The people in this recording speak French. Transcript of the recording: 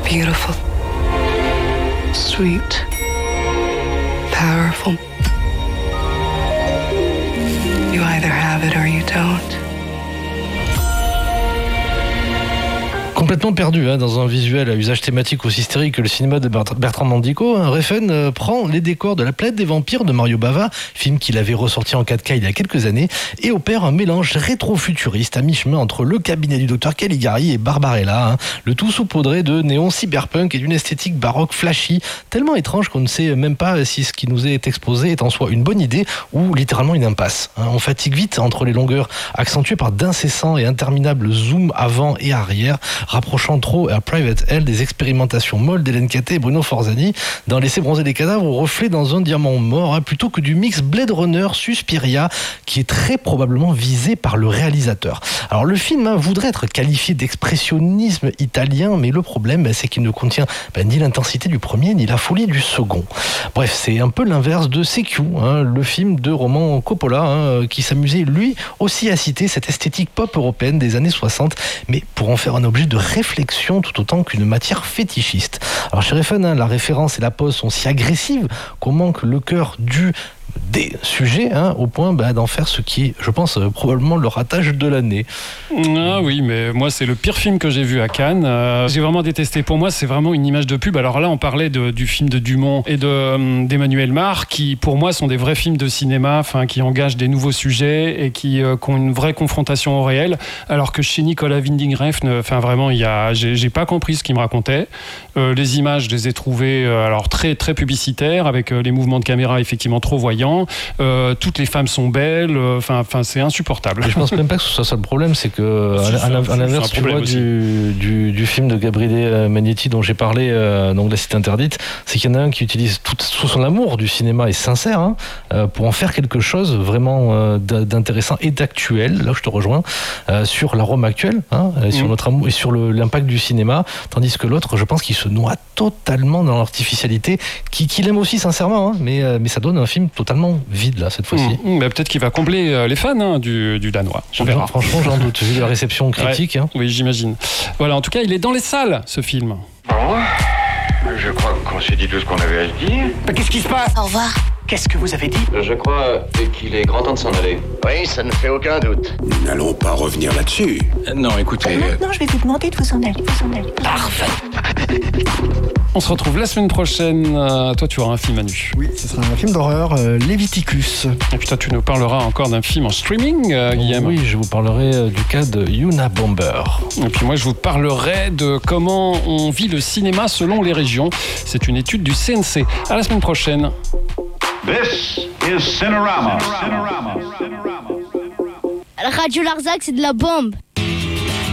beautiful, sweet, powerful. You either have it or you don't. Complètement perdu dans un visuel à usage thématique aussi hystérique que le cinéma de Bertrand Mandico, Refn prend les décors de La Planète des Vampires de Mario Bava, film qu'il avait ressorti en 4K il y a quelques années, et opère un mélange rétro-futuriste à mi-chemin entre le cabinet du docteur Caligari et Barbarella, le tout saupoudré de néon cyberpunk et d'une esthétique baroque flashy, tellement étrange qu'on ne sait même pas si ce qui nous est exposé est en soi une bonne idée ou littéralement une impasse. On fatigue vite entre les longueurs accentuées par d'incessants et interminables zooms avant et arrière, rapprochant trop à Private Hell des expérimentations molles d'Hélène Catet et Bruno Forzani dans Laisser bronzer des cadavres au reflet dans un diamant mort, plutôt que du mix Blade Runner Suspiria qui est très probablement visé par le réalisateur. Alors le film voudrait être qualifié d'expressionnisme italien, mais le problème c'est qu'il ne contient ni l'intensité du premier ni la folie du second. Bref, c'est un peu l'inverse de CQ, le film de Roman Coppola, qui s'amusait lui aussi à citer cette esthétique pop européenne des années 60, mais pour en faire un objet de réflexion tout autant qu'une matière fétichiste. Alors chez Refn, la référence et la pose sont si agressives qu'on manque le cœur des sujets, au point d'en faire ce qui est, je pense, probablement le ratage de l'année. Ah oui, mais moi c'est le pire film que j'ai vu à Cannes. J'ai vraiment détesté. Pour moi c'est vraiment une image de pub. Alors là on parlait du film de Dumont et d'Emmanuel Mar, qui pour moi sont des vrais films de cinéma, qui engagent des nouveaux sujets et qui ont une vraie confrontation au réel. Alors que chez Nicolas Winding Refn, vraiment j'ai pas compris ce qu'il me racontait. Les images, je les ai trouvées alors très très publicitaires, avec les mouvements de caméra effectivement trop voyants. Toutes les femmes sont belles. C'est insupportable. Et je pense même pas que ce soit ça le problème, c'est que à l'inverse du film de Gabriele Magnetti dont j'ai parlé, donc La Cité Interdite, c'est qu'il y en a un qui utilise tout son amour du cinéma et sincère pour en faire quelque chose vraiment d'intéressant et d'actuel. Là où je te rejoins sur l'arôme actuel, sur notre amour et sur l'impact du cinéma, tandis que l'autre, je pense qu'il se noie totalement dans l'artificialité, qu'il aime aussi sincèrement, mais ça donne un film totalement vide là cette fois-ci. Peut-être qu'il va combler les fans du Danois. On verra. Franchement, j'en doute, vu la réception critique. Ouais. Oui, j'imagine. Voilà, en tout cas, il est dans les salles, ce film. Bon, je crois qu'on s'est dit tout ce qu'on avait à se dire. Qu'est-ce qui se passe? Au revoir. Qu'est-ce que vous avez dit? Je crois qu'il est grand temps de s'en aller. Oui, ça ne fait aucun doute. Nous n'allons pas revenir là-dessus. Non, écoutez... Maintenant, je vais vous demander de vous en aller. Parfait. On se retrouve la semaine prochaine. Toi, tu auras un film, Manu. Oui, ce sera un film d'horreur, Leviticus. Et puis toi, tu nous parleras encore d'un film en streaming, Guillaume. Oui, je vous parlerai du cas de Unabomber. Et puis moi, je vous parlerai de comment on vit le cinéma selon les régions. C'est une étude du CNC. À la semaine prochaine. This is Cinerama. Radio Larzac, c'est de la bombe.